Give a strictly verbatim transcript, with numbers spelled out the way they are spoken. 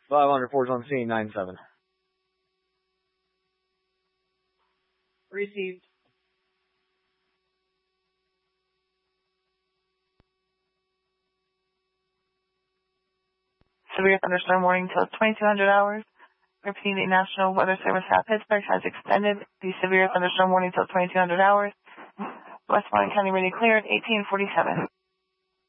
five hundred fours on scene, nine seven. Received. Severe thunderstorm warning till twenty-two hundred hours. Repeating, the National Weather Service at Pittsburgh has extended the severe thunderstorm warning till twenty-two hundred hours. Westmoreland County really cleared, eighteen forty-seven.